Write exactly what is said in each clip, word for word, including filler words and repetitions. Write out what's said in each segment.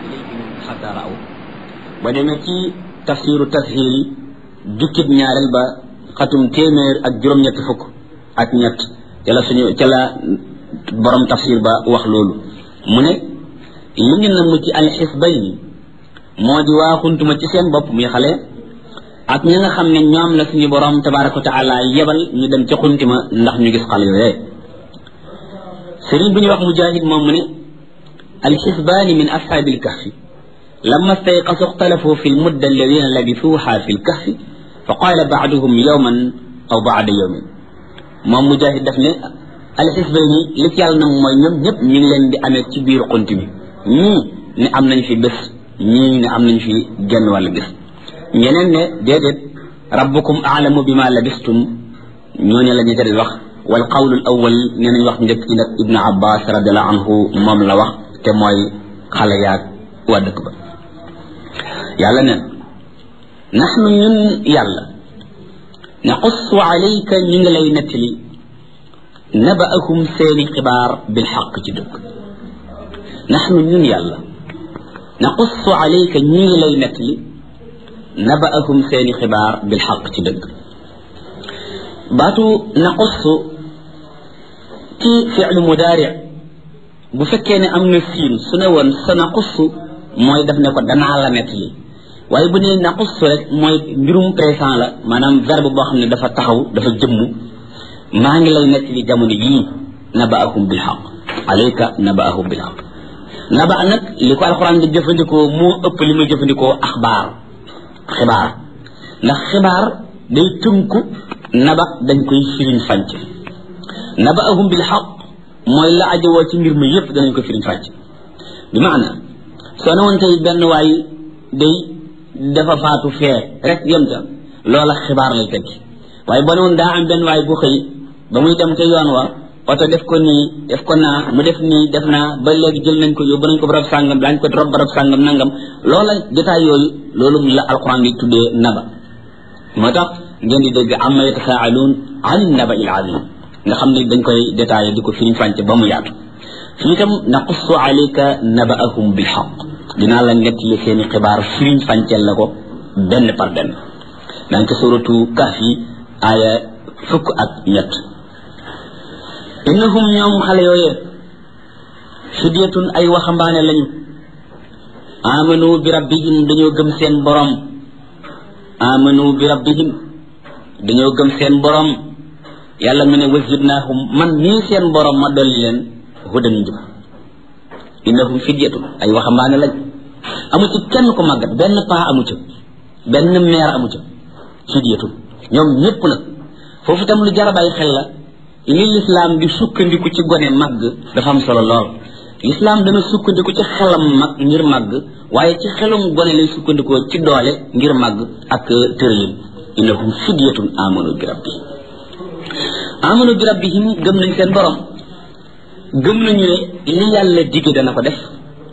xataa raaw ba demee ci tafsiru tashil jukkib ñaareel ba xatum téeméer ak juróom-ñetti fukk ak ñett ca la suñu ca la borom tafsir ba wax loolu mu ne li ñu namm ci alxisbayni moo di waaxuntuma ci seen bopp muy xale ak ñi nga xam ne ñoom la suñu borom tabaraka wa taala yebal ñu dem ca xuntima ndax ñu gis xale yooyee sëriñ bu ñuy wax mujahid moom mu ne alxisbaani min ashaabi alkahfi lamma stayqasu ixtalafu fi lmudda alladina labithuha fi lkahfi fa qaala baaduhum yowman aw baada yowmin moom mujahid daf ne alxisbayni li ci yàlla nag mooy ñoom ñëpp ñu ngi leen di amee ci biir xunti mi ñii ne am nañ fi bés ñii ne am nañ fi genn wàll bés ñeneen ne déedéet rabbukum aalamu bima labistum ñooñu la ñu tëdd wax wal qawlu al awwal nee nañ wax njëkk ci nag ibnu abbas radiallahu anhu moom la wax te mooy xale yaag waa dëkk ba yàlla neen naxnu ñun yàlla naqussu alayka ñu ngi lay nettali nabaahum seeni xibaar bil xaq ci dëgg naxnu ñun yàlla naqussu alayka ñu ngi lay nettali nabaahum seeni xibaar bil xaq ci dëgg baatu naqussu ci fi'lu mudaari bu fekkee ne am na siin su ne woon sa naqussu mooy daf ne ko danaa la nettali waaye bu nee naqussu rek mooy mbirum présent la maanaam verbe boo xam ne dafa taxaw dafa jëmm maa ngi lay nettali jamono yii nabaahum bil xaq alayka nabaahum bil xaq naba nag li ko alxuraan di jëfandikoo moo ëpp li muy jëfandikoo axbaar xibaar ndax xibaar day tënku naba dañ koy firiñ fànc nabaahum bil xaq mooy la ajowoo ci mbir mi yëpp danañ ko firiñ fànc bi maana soo ne woon tey benn waay day dafa faatu fee rek yem ca loola xibaar lay tekki waaye boo ne woon daa am benn waay bu xëy ba muy dem ca yoon wa oto def ko nii def ko naa mu def nii def naa ba léegi jël nañ ko yóbbu nañ ko barab sàngam daañ ko rob barab sàngam nangam loola détail yooyu loolu la alquran di tuddee naba moo tax ngeen di dégg amma yatasaaluun ani naba il azim nga xam ne dañ koy détaillé di ko firiñ fànce ba mu yaatu fii itam naqussu alayka nabaahum bil xaq dinaa la nettali seeni xibaar firiñ fànceel la ko benn par benn daañ ko suratu Kahf yi aaya fukk ak ñett innahum ñoom xale yooyee fidyatun ay waxambaane lañu amanu bi rabbihim dañoo gëm seen borom amanu bi rabbihim dañoo gëm seen borom yàlla mu ne wazidnaahum man nii seen borom ma dolli leen hudan njub innahum fidyatun ay waxambaane lañ amu ci kenn ko màggat benn paa amu ca benn meer amu ca fidyatun ñoom ñëpp nag foofu itam lu jar a bàyyi xel la li lislaam di sukkandiku ci gone màgg dafa am solo lool lislaam dana sukkandiku ci xelam mag ngir màgg waaye ci xelum gone lay sukkandikoo ci doole ngir màgg ak tëralin innahum fidyatun amanu bi rabbihim amanu bi rabbihim gëm nañ seen borom gëm nañu ne li yàlla dige dana ko def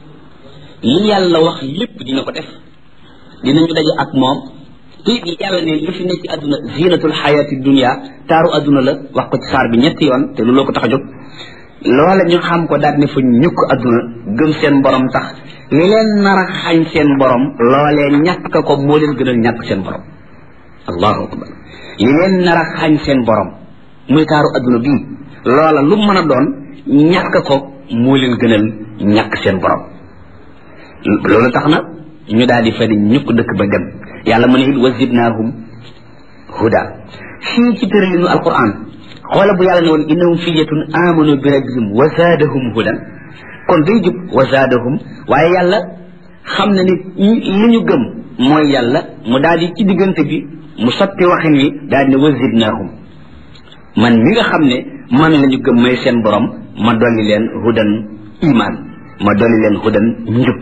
li yàlla wax lépp dina ko def dinañu daje ak moom te yàlla ne li fi nekk ci àdduna zinatul xayaati dunia taaru àdduna la wax ko ci saar bi ñetti yoon te looloo ko tax a jóg loola ñu xam ko daal ne fa ñukk àdduna gëm seen borom tax li leen nar a xañ seen borom loolee ñàkk ko moo leen gënal ñàkk seen borom allahu akbar li leen nar a xañ seen borom muy taaru àdduna bii loola lu mën a doon ñàkk ko moo leen gënal ñàkk seen borom loolu tax na ñu daal di fa di ñukk dëkk ba dem yàlla mu ne it wazidnaahum huda fii ci tëralinu alquran xoola bu yàlla ne woon innahum fidyatun amanu bi rabbihim wa zaadahum hudan kon day jub wa zaadahum waaye yàlla xam na ni li ñu gëm mooy yàlla mu daal di ci diggante bi mu sotti waxin wi daal di ne wazidnaahum man mi nga xam ne man la ñu gëm may seen borom ma dolli leen hudan iman ma dolli leen hudan njub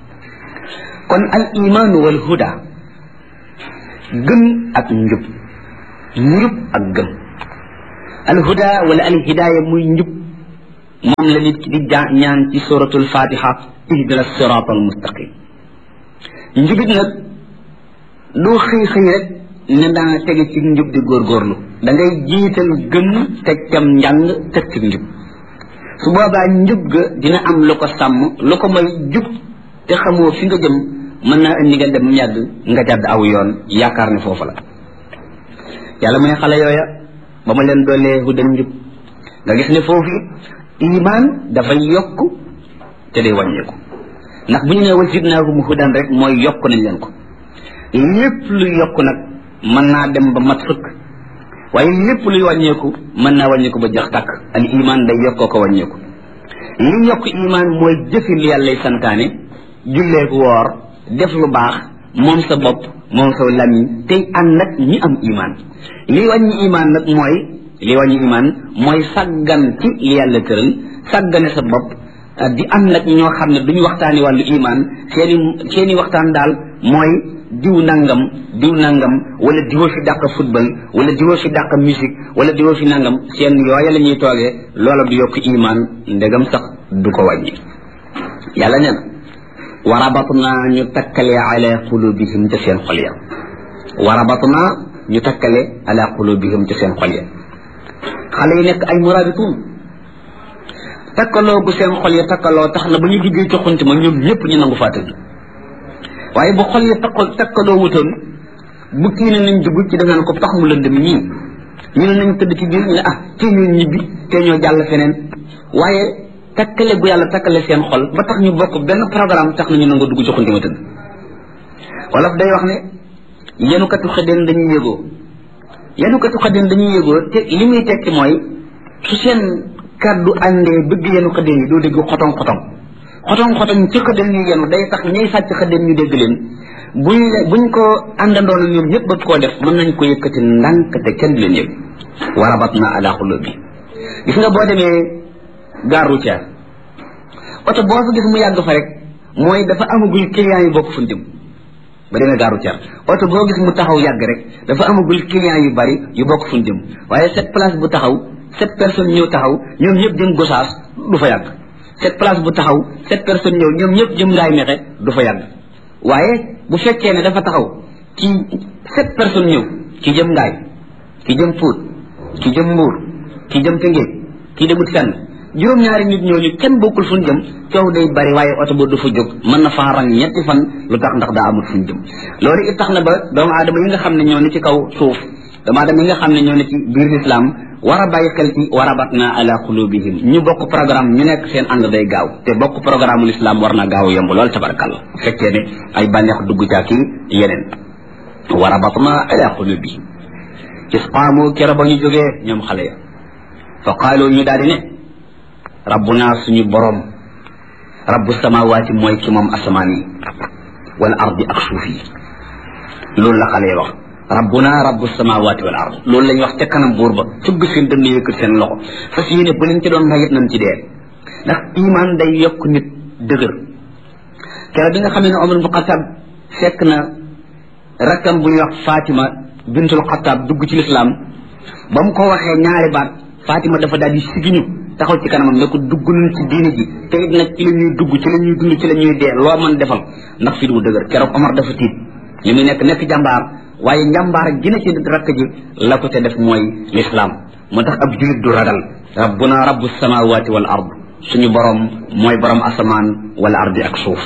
kon al imaanu wal huda gëm ak njub njub ak gëm al huda wala al hidaaya muy njub moom la nit ki di ñaan ci suratul fatiha ihdina sirata al mustaqim njubit nag doo xëy xëy rek ne daa tege ci njub di góorgóorlu da ngay jiital gëm teg cam njàng teg ci njub su boobaa njub ga dina am lu ko sàmm lu ko may jub te xamoo fi nga jëm mën naa indi nga dem yàgg nga jàdd aw yoon yaakaar ne foofu la yàlla mooy xale yooya ba ma leen doolee hudan njub nga gis ne foofu iman dafay yokk te day wàññeeku ndax bu ñu nee wa zidnaahum hudan rek mooy yokk nañ leen ko lépp luy yokk nag mën naa dem ba mat sëkk waaye lépp luy wàññeeku mën naa wàññeeku ba jax tàkk al iman day yokkoo ko wàññeeku li yokk iman mooy jëfi li yàllay santaane julleeku woor def lu baax moom sa bopp moom sa lamiñ tey ànd nag ñi am iman li wàññi iman nag mooy li wàññi iman mooy sàggan ci li yàlla tëral sàggane sa bopp di am nag ñoo xam ne duñu waxtaani wàllu iman seeni seeni waxtaan daal mooy diw nangam diw nangam wala diwoo fi dàq football wala diwoo fi dàq musique wala diwoo fi nangam seen yooya la ñuy toogee loola du yokk iman ndegam sax du ko wàññi yàlla nee na warabatna ñu takkale ala qulubihim ca seen xol ya warabatna ñu takkale ala qulubihim ca seen xol ya xale yi nekk ay murabitun takkaloo gu seen xol ya takkaloo tax na ba ñu duggee ci xunti ma ñoom ñëpp ñu nangu faa tëdd waaye bu xol ya takkal takkaloo wutoon bu kii ne nañ dugg ci dangaan ko tax mu lëndëm ñii ñu ne nañ tëdd ci biir ñu ne ah tey ñoo ñibbi tey ñoo jàll feneen waaye takkale gu yàlla takkale seen xol ba tax ñu bokk benn programme tax nañu nangu dugg ci xunti ma tëdd wolof day wax ne yenukatu xëddeen dañuy yëgoo yenukatu xëddeen dañuy yëgoo te li muy tekki mooy su seen kaddu àndee bëgg yenu xëddeen yi doo dégg xotong xotong xotong xotong ci xëddeen ñu yenu day tax ñay sàcc xëddeen ñu dégg leen buñ buñ ko àndandoona ñoom ñëpp bëgg koo def mën nañ ko yëkkati ndànk te kenn du leen yëg warabatna ala qulubi gis nga boo demee gare routière oto boo fa gis mu yàgg fa rek mooy dafa amagul client yu bokk fu ñu jëm ba demee gare routière oto boo gis mu taxaw yàgg rek dafa amagul client yu bari yu bokk fu ñu jëm waaye cette place bu taxaw cette personne ñëw taxaw ñoom ñëpp jëm Gossas du fa yàgg cette place bu taxaw cette personne ñëw ñoom ñëpp jëm Ngaay Mexe du fa yàgg waaye bu fekkee ne dafa taxaw ci cette personne ñëw ki jëm Ngaay ki jëm Pout ki jëm Mbuur ki jëm Tëngéej ki demut fenn juróom-ñaari nit ñooñu kenn bokkul fu ñu jëm coow day bari waaye oto ba du fa jóg mën na faa rang ñetti fan lu tax ndax daa amul fu ñu jëm loolu it tax na ba doomu aadama yi nga xam ne ñoo ne ci kaw suuf doomu aadama yi nga xam ne ñoo ne ci biir lislaam war a bàyyi xel ci warabatna ala qulubihim ñu bokk programme ñu nekk seen ànd day gaaw te bokk programme l'islam war na gaaw yomb lool tabarakalla bu fekkee ne ay bànneex dugg ca ki yeneen warabatna ala qulubihim isqaamu kera ba ñu jógee ñoom xale ya fa qaalu ñu daal di ne rabbuna suñu borom rabbu samawaati mooy ki moom asamaan yi wal ardi ak suuf yi loolu la xale yi wax rabbuna rabbu samawaati wal ard loolu lañ wax ca kanam buur ba fëgg seen dënn yëkkat seen loxo fas yéene bu leen ci doon mayit nañ ci dee ndax iman day yokk nit dëgër keroog bi nga xam ne Omar ibn Khattab fekk na rakkam bu ñuy wax Fatima bintul Khattab dugg ci lislaam ba mu ko waxee ñaari baat Fatima dafa daal di sigiñu taxaw ci kanamam ne ko dugg nañ ci diine ji te it nag ci la ñuy dugg ci la ñuy dund ci la ñuy dee loo mën defal ndax fi du dëgër keroog Omar dafa tiit li muy nekk nekk jàmbaar waaye njàmbaar gi na ci rakk ji la ko te def mooy l'islam moo tax ab julit du ragal rabbuna rabbu samawati wal ard suñu borom mooy borom asamaan wal ardi ak suuf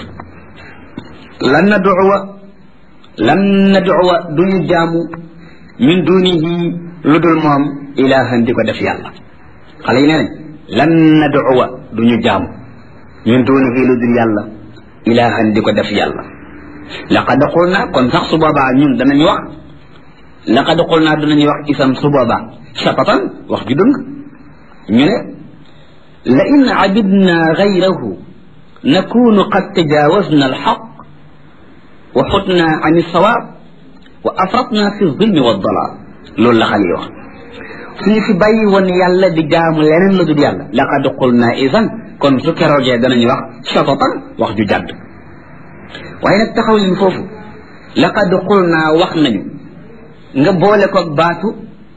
lan nad'uwa lan nad'uwa duñu jaamu min dunihi lu dul moom ilahan di ko def yàlla xale yi nee nañ lan nad'uwa duñu jaamu min dunihi lu dul yàlla ilahan di ko def yàlla laqad qulna kon sax su boobaa ñun danañu wax laqad qulna danañu wax isam su boobaa shatatan wax ju dëng ñu ne la in abidna gayrahu nakunu qad tajawazna alxaq wa xutna an alsawaab wa afratna fi zulmi wa dalal loolu la xale yi wax suñu fi bàyyi woon yàlla di jaamu leneen la dul yàlla laqad qulna isan kon su keroogee danañu wax shatatan wax ju jàdd waaye nag taxaw leen foofu laqad qulna wax nañu nga boole ko baatu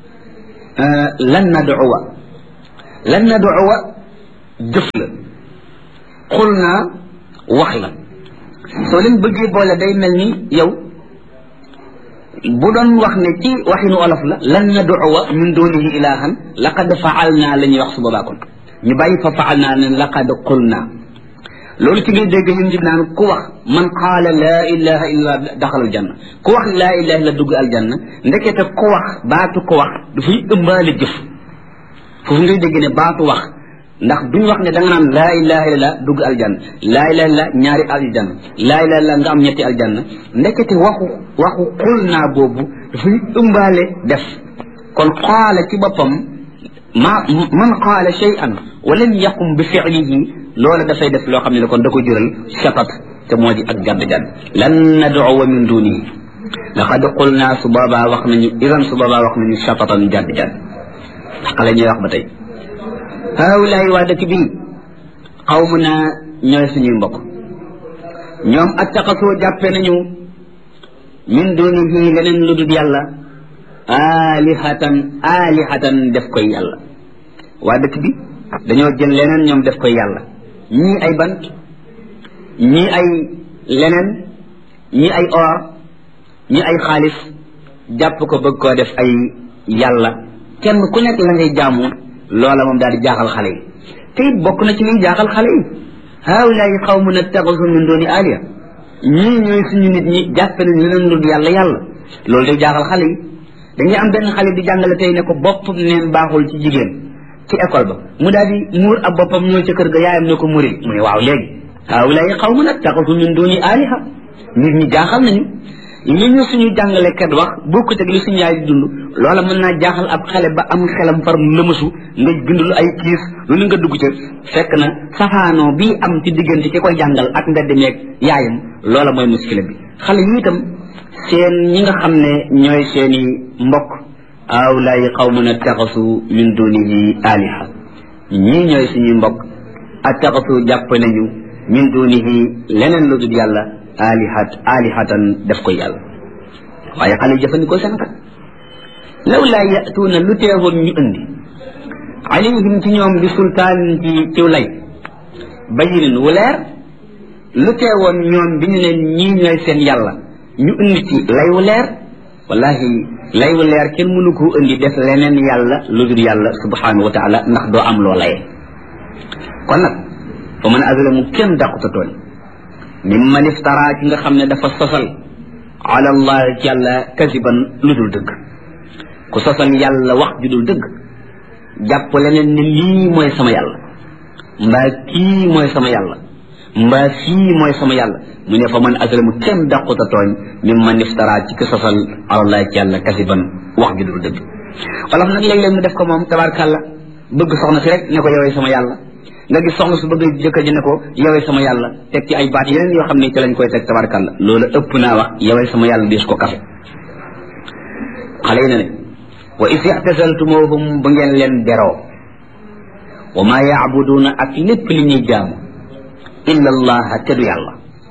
lan nad'uwa lan nad'uwa jëf la qulna wax la soo leen bëggee boole day mel ni yow bu doon wax ne ci waxinu olof la lan nad'uwa min dunihi ilahan laqad fa'alna la ñuy wax su boobaa kon ñu bàyyi fa fa'alna ne laqad qulna loolu ci ngay dégg ñun ci naan ku wax man qaala laa ilaha illa daxala aljanna ku wax laa ilaha illa dugg aljanna ndekete ku wax baatu ko wax dafay ëmbaale jëf foofu ngay dégg ne baatu wax ndax duñ wax ne da nga naan laa ilaha illa dugg aljanna laa ilaha illa ñaari aljanna laa ilaha illa nga am ñetti aljanna ndekete waxu waxu xul naa boobu dafay ëmbaale def kon qaala ci boppam ma man qaala shay'an wa lam yaqum bi fi'lihi loola dafay def loo xam ne kon da ko jural shatat te moo di ak jadd jadd lan nad'uwa min dunihi laqad qulna su boobaa wax nañu idan su boobaa wax nañu shatatan jadd jadd xale ñuy wax ba tey haawulaay waa dëkk bii qawmuna ñooy suñuy mbokk ñoom attaqasoo jàppe nañu min dunihi leneen lu dul yàlla alihatan alihatan def koy yàlla waa dëkk bi dañoo jël leneen ñoom def koy yàlla ñii ay bant ñii ay leneen ñii ay or ñii ay xaalis jàpp ko bëgg koo def ay yàlla kenn ku nekk la ngay jaamu loola moom daal di jaaxal xale yi te it bokk na ci liy jaaxal xale yi haawulaay qawmun ittaxasu min dooni aliya ñii ñooy suñu nit ñi jàppe nañ leneen lu dul yàlla yàlla loolu day jaaxal xale yi dañuy am benn xale di jàngale tey ne ko bopp neen baaxul ci jigéen ci école ba mu daal di muur ab boppam ñëw ca kër ga yaayam ne ko muril mu ne waaw léegi haawulaay qawmun ittaxasu min dooni aliha nit ñi jaaxal nañu li ñu suñu jàngalekat wax bokkut ak li suñu yaay di dund loola mën naa jaaxal ab xale ba am xelam far lëmasu nga bindul ay kiis lu ni nga dugg ca fekk na safaanoo bii am ci diggante ki koy jàngal ak mbedd meeg yaayam loola mooy muskila bi xale yi itam seen ñi nga xam ne ñooy seeni mbokk awlaay qawmun attaxasu min dunihi aliha ñii ñooy suñuy mbokk attaxasu jàpp nañu min dunihi leneen lu dul yàlla alihat alihatan def ko yàlla waaye xale yi jëfandikoo seen kat law laa yatuuna lu teewoon ñu indi alayhim ci ñoom bi sultaan ci ciw lay bayinin wu leer lu teewoon ñoom bi ñu ne ñii ñooy seen yàlla ñu indi ci lay wu leer wallahi lay wu leer kenn mënu koo indi def leneen yàlla lu dul yàlla subhanahu wa taala ndax doo am loo laye kon nag fa man azlamu kenn dàquta tooñ mimman iftara ci nga xam ne dafa sosal ala allah yàlla kasiban lu dul dëgg ku sosal yàlla wax ju dul dëgg jàpp leneen ne lii mooy sama yàlla mbaa kii mooy sama yàlla mbaa fii mooy sama yàlla mu ne fa man azlamu kenn daquta tooñ mimman iftara ci ku sosal ala allah yàlla kasiban wax ju dul dëgg wala nag léeg-léeg mu def ko moom tabarkàlla bëgg soxna si rek ne ko yowee sama yàlla nga gis soxna su bëgg jëkkër ji ne ko yowee sama yàlla teg ci ay baat yeneen yoo xam ne ci lañ koy teg tabarkàlla loolu ëpp naa wax yowee sama yàlla diis ko kafe xale yi ne ne wa is i'tazaltumuhum ba ngeen leen beroo wa maa ya'buduuna ak lépp li ñuy jaamu illa allaha te du yàlla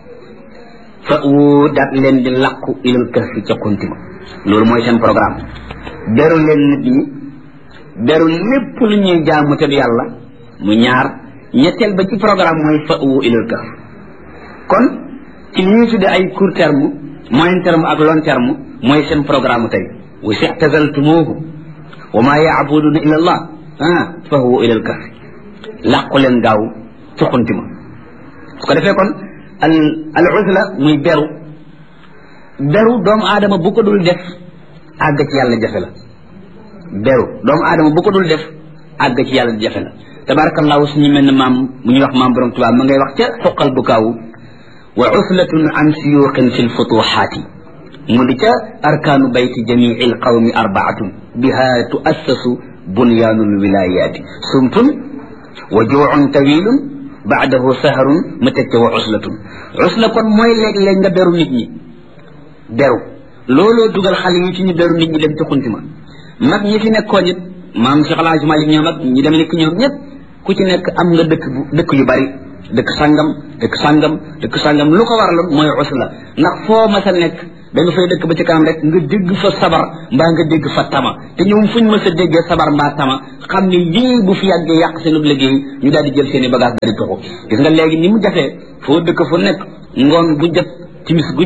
fa wu daat leen di làqu ilal kahfi ca kuntima loolu mooy seen programme beru leen nit ñi beru lépp lu ñuy jaamu te du yàlla mu ñaar ñetteel ba ci programme mooy fa wu ilal kahf kon ci li ñuy tudde ay court terme moyen terme ak long terme mooy seen programme tey wa i'tazaltumuhu wa ma ya'buduna illa allah ah fa huwa ilal kahf làqu leen gaaw ci xuntima su ko defee kon al al uzla muy beru beru doomu aadama bu ko dul def àgg ci yàlla jafe la beru doomu aadama bu ko dul def àgg ci yàlla jafe la tabarakallahu suñu mel ne maam mu ñuy wax maam borom tubaab ma ngay wax ca xoqal bu kaaw wa uslatun an siyuqin fi lfutuxaati mu di ca arkaanu bayti jamii alqawmi arbaatun biha tuassasu bunyaanu lwilayaati sumtun wa juucun tawilun baadahu saharun mu teg ca wa uslatun usla kon mooy léeg-léeg nga beru nit ñi beru looloo dugal xale yi ci ñu beru nit ñi dem ci xuntima mag ñi fi nekkoon it maam Cheikh El Hadj Malick ñoom ak ñi dem nekk ñoom ñëpp ku ci nekk am nga dëkk bu dëkk yu bari dëkk sàngam dëkk sàngam dëkk sàngam lu ko waraloon mooy usla ndax foo mas a nekk da nga fay dëkk ba ci kanam rek nga dégg fa sabar mbaa nga dégg fa tama te ñoom fuñ mas a déggee sabar mbaa tama xam ne lii bu fi yàggee yàq seen liggéey ñu daal di jël seen i bagage daal di toxu gis nga léegi ni mu jafee foo dëkk fu nekk ngoon gu jot timis gu jot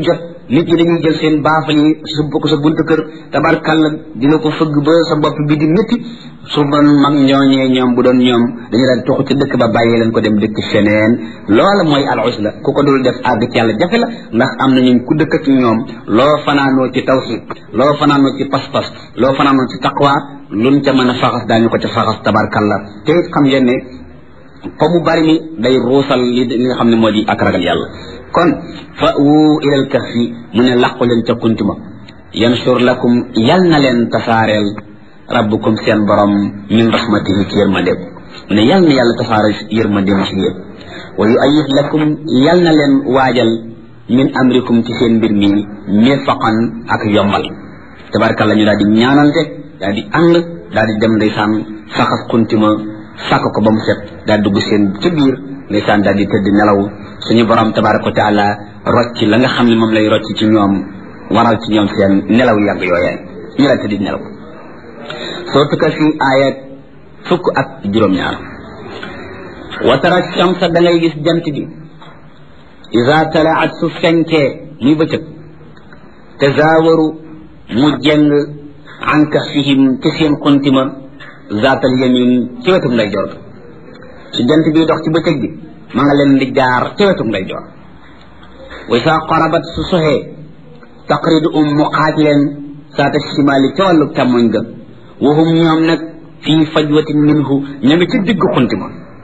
nit ñi dañuy jël seen baafal yi sump ko sa buntu kër tabarkàlla dina ko fëgg ba sa bopp bi di métti su doon mag ñooñee ñoom bu doon ñoom dañu daan toxu ci dëkk ba bàyyi leen ko dem dëkk feneen loola mooy al usla ku ko dul def àgg ci yàlla jafe la ndax am na ñu ku dëkk ak ñoom loo fanaanoo ci tawhid loo fanaanoo ci pas-pas loo fanaanoo ci taqwa luñ ca mën a faxas daañu ko ca faxas tabarkàlla te it xam ngeen ne ko mu bari mi day ruusal li nga xam ne moo di ak ragal yàlla kon fa wu ilal kahfi mu ne làqu leen ca kuntima yansur lakum yal na leen tasaareel rabbukum seen borom min rahmatihi ci yërmande mu ne yal na yàlla tasaare yërmande ci yéen wa yu ayid lakum yal na leen waajal min amrikum ci seen mbir mi mirfaqan ak yombal tabarkàlla ñu daal di ñaanante daal di ànd daal di dem ndeysaan faxas kuntima sàkk ko ba mu set daal dugg seen ca biir ndeysaan daal di tëdd nelaw suñu borom tabaraka wa taala rocc la nga xam ne moom lay rocc ci ñoom waral ci ñoom seen nelaw yàgg yooyee ñu la tëdd nelaw soo tukka fi aayat fukk ak juróom-ñaar wa tara shamsa da ngay gis jant bi iza talaat su fenkee muy bëccëg tazaawaru mu jeng an kahfihim ci seen xuntima zaatal yamin ci wetum nday jor su jant bi dox ci bëccëg bi ma nga leen di jaar ci wetum nday jor wa isa qarabat su soxee taqridu um mu xaaj leen saata shimaali ca wàllu càmmoñ ga wahum ñoom nag fii fajwatin minhu ña ngi ci digg xuntima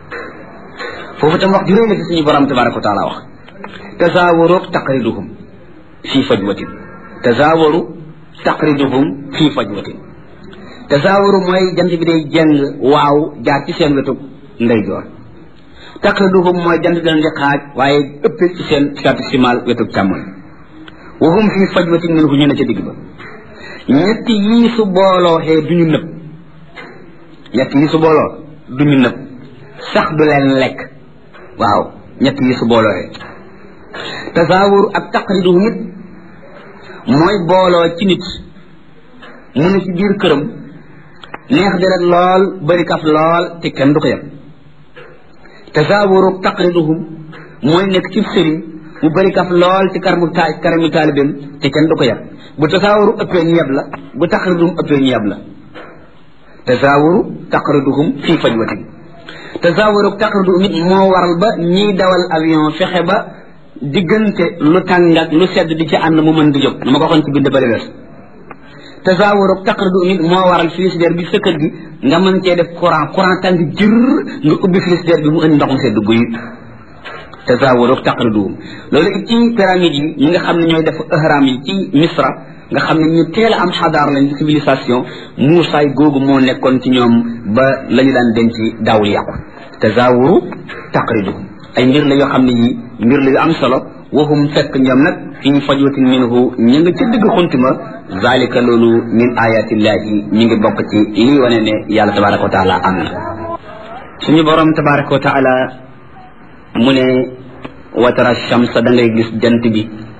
foofu tam wax ju réy la ci suñu borom tabaraka wa taala wax tazaawaru taqriduhum fii fajwatin tazaawaru taqriduhum fii fajwatin tazaawaru mooy jant bi day jeng waaw jaar ci seen wetu ndeyjoor taqriduhum mooy jant bi leen di xaaj waaye ëpp ci seen saatu simal wetu càmmoñ wahum fii fajwatin minhu ñu ne ca digg ba ñetti yii su booloo xee duñu nëb ñetti yii su booloo duñu nëb sax du leen lekk waaw ñetti yii su booloo xee tazaawaru ak taqriduhum it mooy booloo ci nit mu ne ci biir këram neex deret lool bari kaf lool te kenn du ko yem tazaawaru taqriduhum mooy nekk ci sëriñ mu bari kaf lool ci karamu ta karamu taalibeem te kenn du ko yem bu tazaawaru ëppee ñu yeb la bu taqriduhum ëppee ñu yeb la tazaawaru taqriduhum fii fajwatin tazaawaru taqriduhum it moo waral ba ñiy dawal avion fexe ba diggante lu tàng ak lu sedd di ci ànd mu mën di jóg na ma ko waxoon ci bind bari wees tazaawaru taqriduhum it moo waral frigidaire bi sa kër gi nga mën cee def courant courant tàng jër nga ubbi frigidaire bi mu indi ndox mu sedd guy tazaawaru taqriduhum loolu it ci pyramide yi ñi nga xam ne ñooy def ihram yi ci misra nga xam ne ñu teel a am xadaar lañ ci civilisation muusaay googu moo nekkoon ci ñoom ba la ñu daan denc daawul yàqu tazaawaru taqriduhum ay mbir la yoo xam ne yi mbir la yu am solo waxum fekk ñoom nag fii fajwatin minhu ñu ngi ca digg xuntima zalika loolu min ayatillahi ñu ngi bokk ci lii wane ne yàlla tabaraka wa taala am na suñu borom tabaraka wa taala mu ne wa tara shamsa da ngay gis jant bi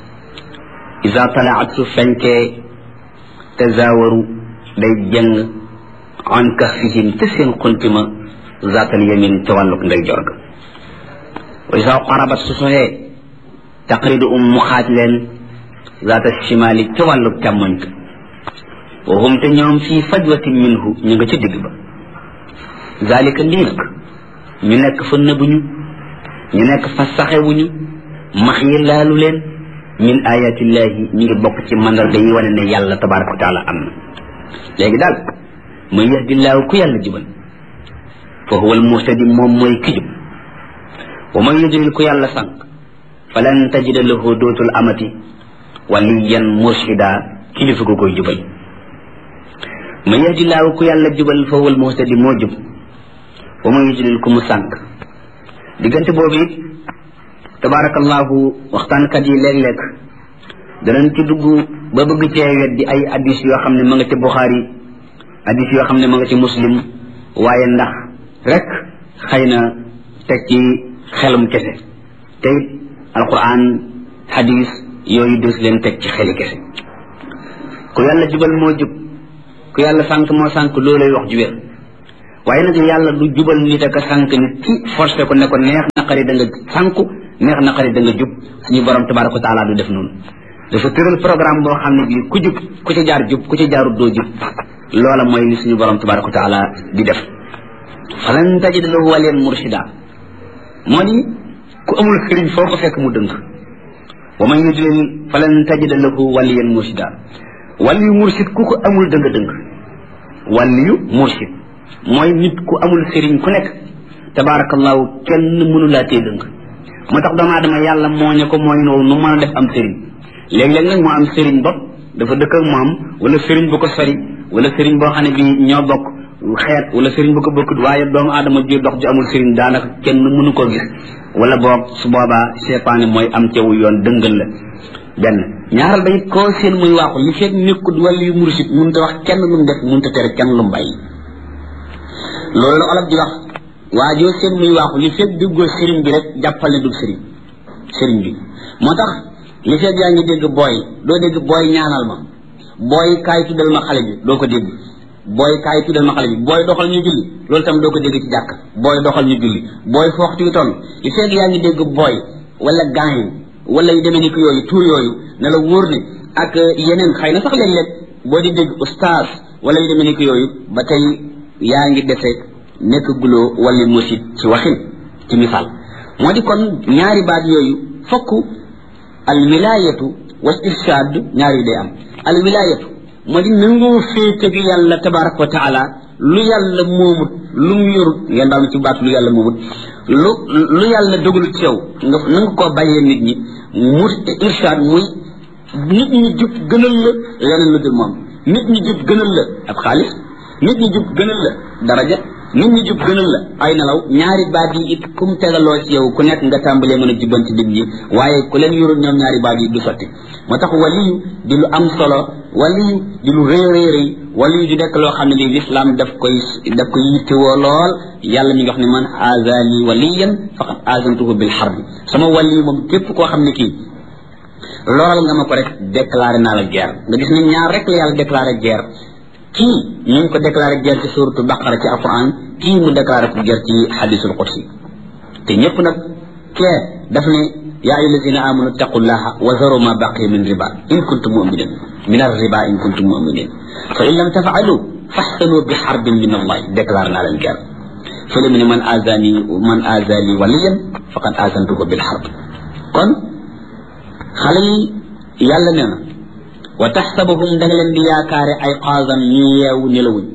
iza talaat su fenkee tazaawaru day jëng an kahfihim te seen xuntima zaatal yamin ca wàlluk nday jorga wa isa qarabat su soxee taqridu um mu xaaj leen zaata shimali ca wàllu càmmoñ ka wa hum te ñoom fii fajwatin minhu ñu nga ca digg ba zalika lii nag ñu nekk fa nëbuñu ñu nekk fa saxewuñu max yi laalu leen min ayatillahi ñu ngi bokk ci mandarga yi wane ne yàlla tabaraka wa taala am na léegi daal man yahdillaahu ku yàlla jubal fa huwa al muhtadi moom mooy ki jub wa man yudlil ku yàlla sànq falan tajida lahu dootul amati waliyan murshida kilifa ko koy jubal man yahdillaahu ku yàlla jubal fa huwa al muhtadi moo jub wa man yudlil ku mu sànq diggante boobu it tabarakallahu waxtaankat yi léeg-léeg danañ ci dugg ba bëgg cee weddi ay addis yoo xam ne ma nga ci Buxaari addis yoo xam ne ma nga ci Muslim waaye ndax rek xëy na teg ci xelum kese te it alquran hadis yooyu des leen teg ci xeli kese ku yàlla jubal moo jub ku yàlla sànq moo sànq loolay wax ju wér waaye nag yàlla du jubal nit ak a sànq nit ci forcé ko ne ko neex naqari da nga sànku neex naqari da nga jub suñu borom tabaraka wa taala du def noonu dafa tëral programme boo xam ne bii ku jub ku ci jaar jub ku ci jaarut doo jub loola mooy li suñu borom tabaraka wa taala di def falan tajid lahu waliyan murshida moo di ku amul sëriñ foo ko fekk mu dëng wa man yudlil falan tajid lahu waliyan murshida waliyu murshid ku ko amul dëng dëng waliyu murshid mooy nit ku amul sëriñ ku nekk tabarakallahu kenn mënu laa tee dëng moo tax doomu aadama yàlla moo ñu ko mooy noonu nu mën a def am sëriñ léeg-léeg nag moo am sëriñ bopp dafa dëkk ak moom wala sëriñ bu ko sori wala sëriñ boo xam ne bi ñoo bokk xeet wala sëriñ bu ko bokkut waaye doomu aadama ji dox ju amul sëriñ daanaka kenn mënu koo gis wala boog su boobaa seytaane mooy am cewu yoon dëngal la benn ñaaral ba it koo seen muy waaxu li fekk nekkut wala yu mursid mënu ta wax kenn lu mu def mënu ta tere kenn lu mu bàyyi loolu la olof di wax waa joo seen muy waaxu li fekk duggoo sëriñ bi rek jàppal ne dug sëriñ sëriñ bi moo tax li fekk yaa ngi dégg booy doo dégg booy ñaanal ma booy kaay tuddal ma xale bi doo ko dégg booy kaay tuddal ma xale bi booy doxal ñu julli loolu tam doo ko dégg ci jàkk booy doxal ñu julli booy fooxtu yu toll li fekk yaa ngi dégg booy wala gaañ wala yu demee ni ko yooyu tuur yooyu ne la wóor ne ak yeneen xëy na sax léeg-léeg boo di dégg ustaas wala yu demee ni ko yooyu ba tey yaa ngi dese nekk guloo wala musid ci waxin ci misaal moo di kon ñaari baat yooyu fokk al wilayatu wal irshad ñaari day am al wilayatu moo di nangoo féete gi yàlla tabaraka wa taala lu yàlla moomut lu mu yorut ngeen daal ci baat lu yàlla moomut lu lu yàlla dogalut ci yow nga nanga koo bàyyee nit ñi mu irshad muy nit ñi jub gënal la leneen lu dul moom nit ñi jub gënal la ab xaalis nit ñi jub gënal la daraja nit ñi jub gënal la ay nelaw ñaari baat yi it kum tegaloo ci yow ku nekk nga tàmbalee mën a jubbanti nit ñi waaye ku leen yorul ñoom ñaari baat yi du sotti moo tax waliyu di lu am solo waliyu di lu rëy rëy rëy waliyu di nekk loo xam ne lii lislaam daf koy daf koy yittewoo lool yàlla mi ngi wax ne man azali waliyan faqad azantuhu bil harbi sama waliyu moom képp koo xam ne kii loolal nga ma ko rek déclaré naa la guerre nga gis ne ñaar rek la yàlla déclaré guerre kii ñu ngi ko déclaré guerre ci suratu baqara ci alquran kii mu déclaré ko guerre ci hadisul qudsi te ñëpp nag kee daf ne yaa ayyuha allazina amanu taqullaha wa zaru ma baqiya min riba in kuntum mu'minin min ar-riba in kuntum mu'minin fa in lam taf'alu fahsanu bi harbin min allah déclaré naa leen guerre fële mu ne man azani man azali waliyan faqad azantuhu bil harb kon xale yi yàlla nee na wa taxsabuhum da nga leen di yaakaare ay xaasan ñu yeewu nelawuñ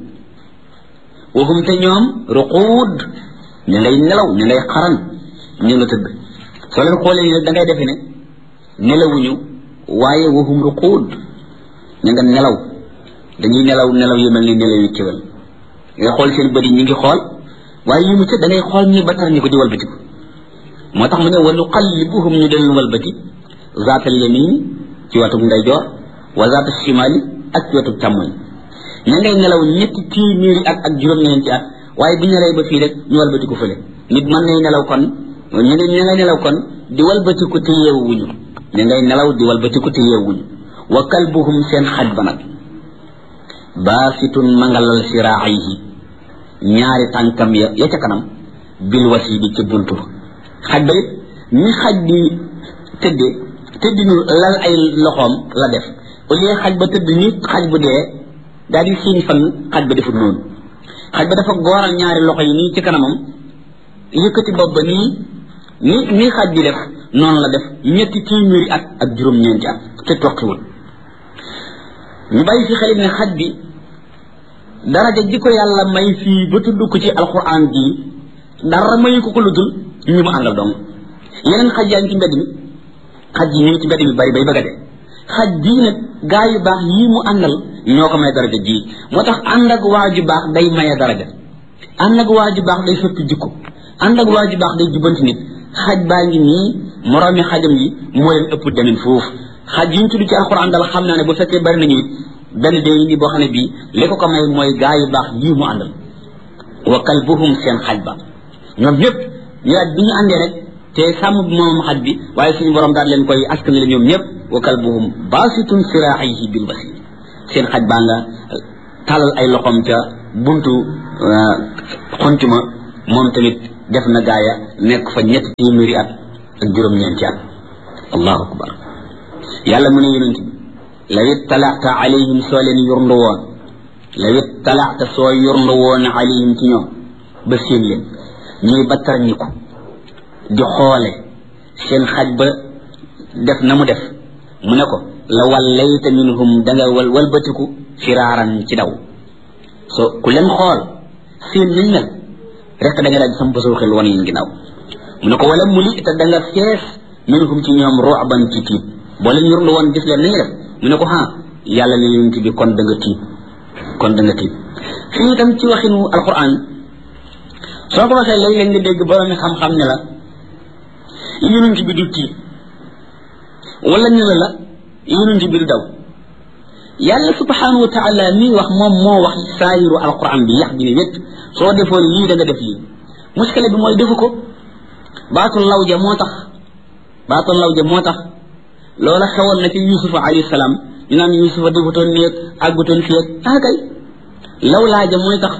waxum te ñoom ruquud ñu ngay nelaw ñu ngay xaran ñu nga tëdd soo leen xoolee ni da ngay defe ne nelawuñu waaye waxum ruquud ñu nga nelaw dañuy nelaw nelaw yu mel ni nelaw yu kéwal nga xool seen bëri ñi ngi xool waaye yu mu ca da ngay xool ñi ba tar ñi ko di walbati ko moo tax mu ne wa nuqallibuhum ñu del walbati zaatal yamin ci watum ndeyjoor wa zaatu shimali ak ci wetu càmmoñ ña ngay nelaw ñetti téeméeri at ak juróom-ñeenti at waaye bu ñu nelawee ba fii rek ñu walbati ko fële nit mën nay nelaw kon ñu ne ña ngay nelaw kon di walbati ko te yeewuñu ña ngay nelaw di walbati ko te yeewuñu wa kalbuhum seen xaj ba nag baasitun mangalal siraayihi ñaari tànkam ya ya ca kanam bil wasi bi ca buntu ba xaj ba it ñi xaj di tëddee tëddinu lal ay loxoom la def au lieu xaj ba tëdd ni xaj bu dee daal di siin fan xaj ba defut noonu xaj ba dafa gooral ñaari loxo yi nii ci kanamam yëkkati bopp ba nii ni nii xaj bi def noonu la def ñetti téeméeri at ak juróom-ñeenti at te toqiwul ñu bàyyi fi xalit ne xaj bi daraja ji ko yàlla may fii ba tudd ko ci alquran ji dara mayu ko ko lu dul ñu ma àndal dong yeneen xaj yaa ngi ci mbedd mi xaj yi ñu ngi ci mbedd mi bari bay bëgg a dee xaj bii nag gaa yu baax yii mu àndal ñoo ko may daraja ji moo tax ànd ak waa ju baax day maye daraja ànd ak waa ju baax day soppi jikko ànd ak waa ju baax day jubanti nit xaj baa ngi nii moroomi xajam yi moo leen ëpp demin foofu xaj yi ñu tudd ci alquran dal xam naa ne bu fekkee bari nañu it benn dee yi ni boo xam ne bii li ko ko may mooy gaa yu baax yii mu àndal wa kalbuhum seen xaj ba ñoom ñëpp ñu at bi ñu àndee rek te sàmm moom xaj bi waaye suñu borom daal leen koy askan la ñoom ñëpp wa kalbuhum baasitun siraahihi bil basir seen xaj baa nga talal ay loxom ca buntu xontuma moom tamit def na gaaya nekk fa ñetti téeméeri at ak juróom-ñeenti at allahu akbar yàlla mu ne yonent bi law ittalaata alayhim soo leen yurndu woon law ittalaata soo yurndu woon alayhim ci ñoom ba seen leen ñuy battar ñi ko di xoole seen xaj ba def na mu def mu ne ko la wallayta minhum danga wal walbatiku firaaran ci daw so ku leen xool seen nañ mel rek da nga daal di sam basoo xel wan leen ginnaaw mu ne ko wala muli te da nga fees minhum ci ñoom ru'ban ci tiit boo leen yurndu woon gis leen nañu def mu ne ko ha yàlla ne yonent bi kon da nga tiit kon da nga tiit fii itam ci waxinu alquran soo ko waxee léeg-léeg nga dégg borom xam-xam ne la yonent bi du tiit wala ñu ne la yonent bi du daw yàlla subhanahu wa taala mi wax moom moo wax saayiru alquran bi yax bi ne wét soo defoon lii da nga def lii muskale bi mooy defu ko baatul lawja moo tax baatul lawja moo tax loola xewoon na ci yusufa alayhi salaam ñu naan yusufa defutoon néeg àggutoon fii ak ah kay law laaja mooy tax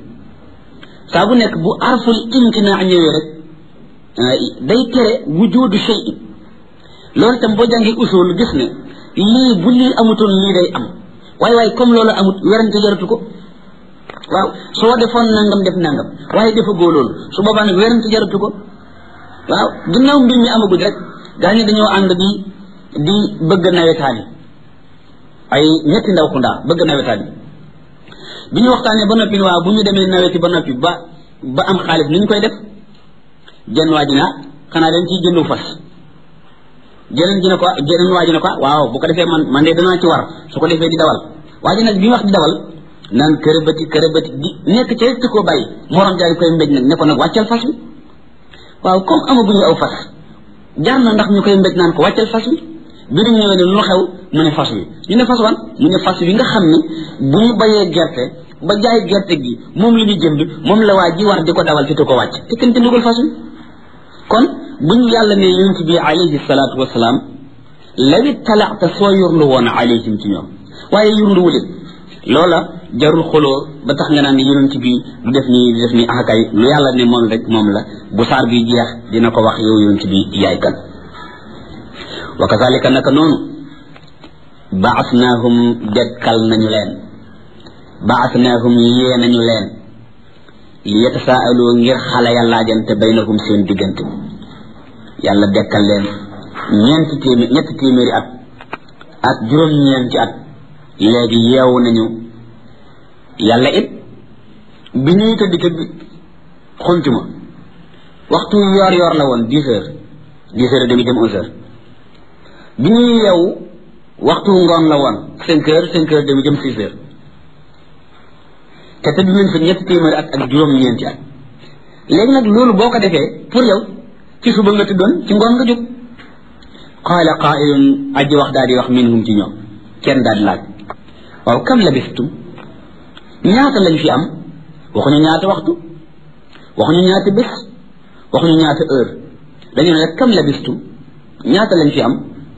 saa bu nekk bu arful imtinaa ñëwee rek day tere wujudu shay loolu itam boo jàngee usul gis ne lii bu lii amutoon lii day am waaye waaye comme loolu amut werante jaratu ko waaw soo defoon nangam def nangam waaye defa góo loolu su boobaa nag werante jaratu ko waaw ginnaaw mbir mi amagul rek gaa ñi dañoo ànd di di bëgg nawetaani ay ñetti ndaw ku ndaa bëgg nawetaani bi ñu waxtaanee ba noppi waaw bu ñu demee naweti ba noppi ba ba am xaalis ni ñu koy def jenn waa ji na xanaa dañ ciy jëndu fas jeneen ji ne ko jeneen waa ji ne ko waaw bu ko defee man man de danaa ci war su ko defee di dawal waa ji nag bi wax di dawal naan kërëbati kërëbati di nekk ca rek koo bàyyi morom jaay koy mbéj nag ne ko nag wàccal fas wi waaw comme amaguñu aw fas jaar na ndax ñu koy mbéj naan ko wàccal fas wi bi ñu ñëwee ne lu xew mu ne fas wi ñu ne fas wan mu ne fas wi nga xam ne bu ñu bayee gerte ba jaay gerte gi moom la ñu jënd moom la waa ji war di ko dawal te ko wàcc te kenn jëndugul fas wi kon buñ yàlla ne yonent bi alayhi salaatu wasalaam lawi talaata soo yurlu woon alayhim ci ñoom waaye yurlu wu leen loola jarul xoloo ba tax nga naan yonent bi du def nii du def nii akay lu yàlla ne moom rek moom la bu saar bi jeex dina ko wax yow yonent bi yaay kan wa kazalika naka noonu baasnaahum dekkal nañu leen baasnaahum yee nañu leen li yatasaaloo ngir xale ya laajante baynahum seen diggante yàlla dekkal leen ñeenti téeméer ñetti téeméeri at ak juróom-ñeenti at léegi yeewu nañu yàlla it bi ñuy tëdd tëdd xuntuma waxtu yoor yoor la woon dix heures dix heures et demi dem onze heures bi ñuy yeewu waxtu ngoon la woon cinq heures cinq heures demi jëm six heures te tëdd nañ fa ñetti téeméeri at ak juróom-ñeenti at léegi nag loolu boo ko defee pour yow ci suba nga tëddoon ci ngoon nga jóg qaala qaa'ilun aji wax daal di wax minhum ci ñoom kenn daal di laaj waaw kam labistum ñaata lañ fi am waxuñu ñaata waxtu waxuñu ñaata bés waxuñu ñaata heure dañu ne rek kam labistum ñaata lañ fi am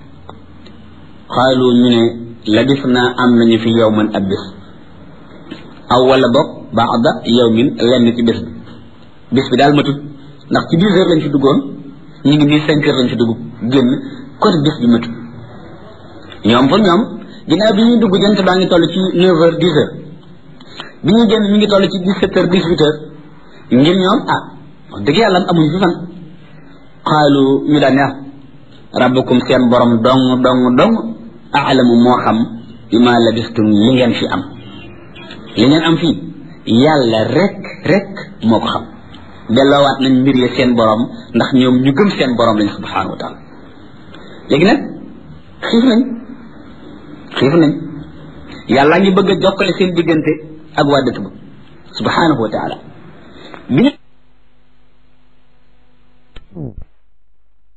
qaalu ñu ne labis naa am nañu fi yawman ab bés aw wala boog baada yawmin lenn ci bés bi bés bi daal matut ndax ci dix heures lañ fi duggoon ñu ngi nii cinq heures lañ fi dugg génn kon bés bi matut ñoom pour ñoom ginnaaw bi ñuy dugg jant baa ngi toll ci neuf heures dix heures bi ñuy génn ñu ngi toll ci dix-sept heures dix-huit heures ngir ñoom ah wax dëgg yàlla amuñu fi fan xaalu ñu daan neex rabbukum seen borom dong dong dong aalamu moo xam bi ma labistum li ngeen fi am li ngeen am fii yàlla rek rek moo ko xam delloowaat nañ mbir ya seen borom ndax ñoom ñu gëm seen borom lañ subhanahu wa taala léegi nag xiif nañ xiif nañ yàlla ngi bëgg a jokkale seen diggante ak waa dëkk ba subhanahu wa taala bi